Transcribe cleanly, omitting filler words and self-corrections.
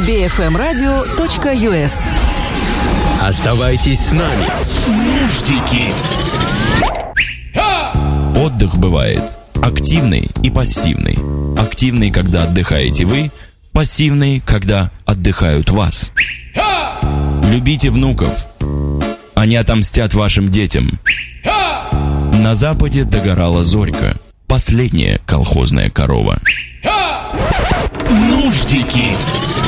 bfmradio.us. Оставайтесь с нами. Нуждики. Отдых бывает активный и пассивный. Активный, когда отдыхаете вы, пассивный, когда отдыхают вас. Любите внуков. Они отомстят вашим детям. На западе догорала зорька. Последняя колхозная корова. Нуждики.